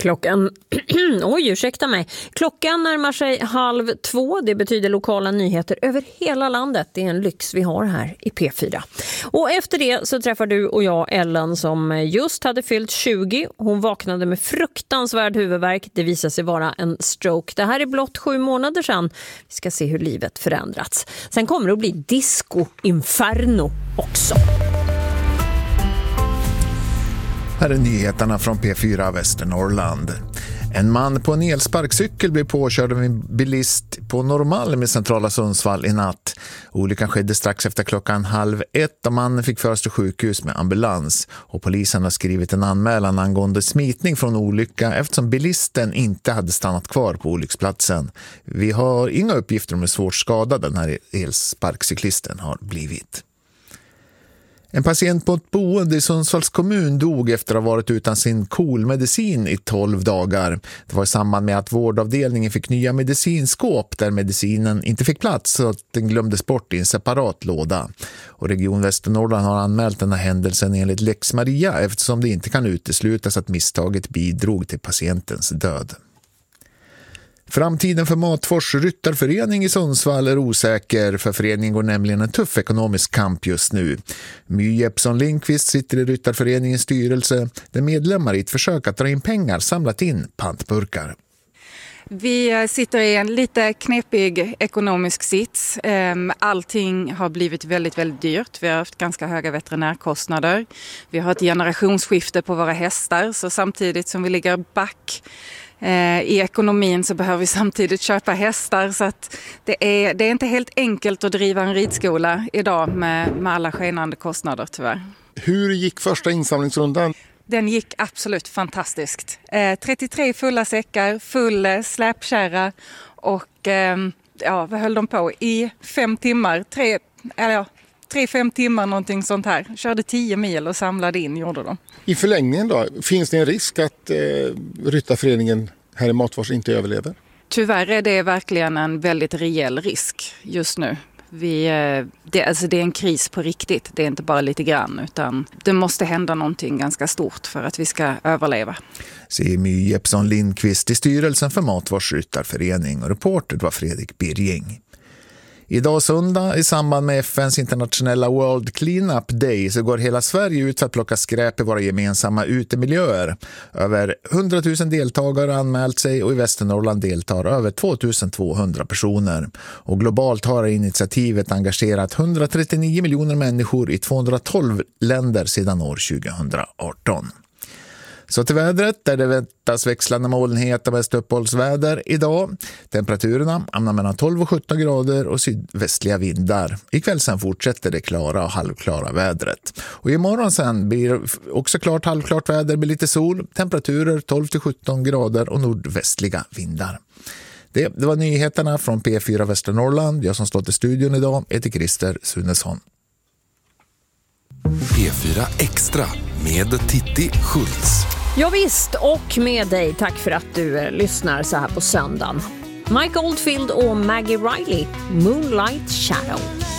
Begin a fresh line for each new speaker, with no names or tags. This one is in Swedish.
Klockan ursäkta mig. Klockan närmar sig 1:30. Det betyder lokala nyheter över hela landet. Det är en lyx vi har här i P4. Och efter det så träffar du och jag Ellen som just hade fyllt 20. Hon vaknade med fruktansvärd huvudvärk. Det visade sig vara en stroke. Det här är blott 7 månader sedan. Vi ska se hur livet förändrats. Sen kommer det att bli disco-inferno också.
Här är nyheterna från P4 Västernorrland. En man på en elsparkcykel blev påkörd av en bilist på Norrmalm i centrala Sundsvall i natt. Olyckan skedde strax efter 12:30 och mannen fick föras till sjukhus med ambulans. Och polisen har skrivit en anmälan angående smitning från olycka eftersom bilisten inte hade stannat kvar på olycksplatsen. Vi har inga uppgifter om hur svårt skadad den här elsparkcyklisten har blivit. En patient på ett boende i Sundsvalls kommun dog efter att ha varit utan sin KOL-medicin i 12 dagar. Det var i samband med att vårdavdelningen fick nya medicinskåp där medicinen inte fick plats så att den glömdes bort i en separat låda. Och Region Västernorrland har anmält den här händelsen enligt Lex Maria eftersom det inte kan uteslutas att misstaget bidrog till patientens död. Framtiden för Matfors ryttarförening i Sundsvall är osäker, för föreningen går nämligen en tuff ekonomisk kamp just nu. My Jeppsson Lindqvist sitter i ryttarföreningens styrelse där medlemmar i ett försök att dra in pengar samlat in pantburkar.
Vi sitter i en lite knepig ekonomisk sits. Allting har blivit väldigt, väldigt dyrt. Vi har haft ganska höga veterinärkostnader. Vi har ett generationsskifte på våra hästar, så samtidigt som vi ligger back i ekonomin så behöver vi samtidigt köpa hästar, så att det är inte helt enkelt att driva en ridskola idag med alla skenande kostnader tyvärr.
Hur gick första insamlingsrundan?
Den gick absolut fantastiskt. 33 fulla säckar, full släpkärra och vad höll de på i 5 timmar? 3-5 timmar någonting sånt här. Körde 10 mil och samlade in, gjorde de.
I förlängningen då, finns det en risk att ryttarföreningen här i Matfors inte överlever?
Tyvärr är det verkligen en väldigt rejäl risk just nu. Det är en kris på riktigt, det är inte bara lite grann, utan det måste hända någonting ganska stort för att vi ska överleva.
Säger My Jeppsson Lindqvist i styrelsen för Matfors ryttarförening, och reporter var Fredrik Birging. Idag söndag i samband med FNs internationella World Cleanup Day så går hela Sverige ut för att plocka skräp i våra gemensamma utemiljöer. Över 100 000 deltagare har anmält sig och i Västernorrland deltar över 2200 personer. Och globalt har initiativet engagerat 139 miljoner människor i 212 länder sedan år 2018. Så till vädret, där det väntas växlande molnighet och mest uppehållsväder idag. Temperaturerna hamnar mellan 12 och 17 grader och sydvästliga vindar. Ikväll sen fortsätter det klara och halvklara vädret. Och imorgon sen blir också klart halvklart väder med lite sol. Temperaturer 12 till 17 grader och nordvästliga vindar. Det var nyheterna från P4 Västernorrland. Jag som stått i studion idag heter Christer Sunesson.
P4 Extra med Titti Schultz.
Ja visst, och med dig. Tack för att du lyssnar så här på söndagen. Mike Oldfield och Maggie Riley, Moonlight Shadow.